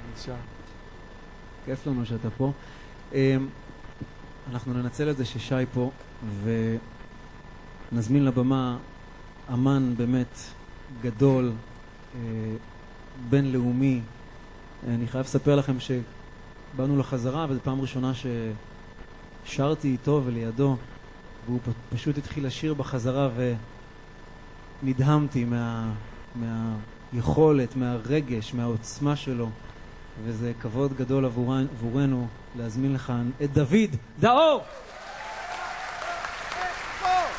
בבקשה. כיף לנו שאתה פה. אנחנו ננצל את זה ששי פה, ונזמין לבמה אמן באמת גדול, בינלאומי. אני חייב לספר לכם שבאנו לחזרה, וזו פעם ראשונה ששרתי איתו ולידו, והוא פשוט התחיל לשיר בחזרה, ונדהמתי מהיכולת, מהרגש, מהעוצמה שלו, וזה כבוד גדול עבורנו להזמין לכאן את דוד דאור.